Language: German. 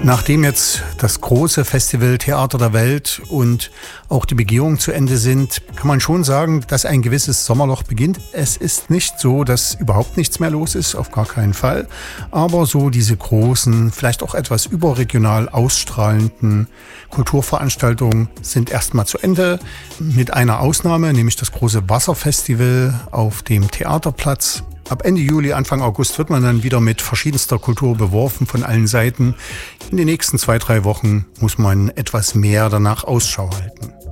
Nachdem jetzt das große Festival Theater der Welt und auch die Begehungen zu Ende sind, kann man schon sagen, dass ein gewisses Sommerloch beginnt. Es ist nicht so, dass überhaupt nichts mehr los ist, auf gar keinen Fall. Aber so diese großen, vielleicht auch etwas überregional ausstrahlenden Kulturveranstaltungen sind erstmal zu Ende. Mit einer Ausnahme, nämlich das große Wasserfestival auf dem Theaterplatz. Ab Ende Juli, Anfang August wird man dann wieder mit verschiedenster Kultur beworfen von allen Seiten. In den nächsten 2-3 Wochen muss man etwas mehr danach Ausschau halten.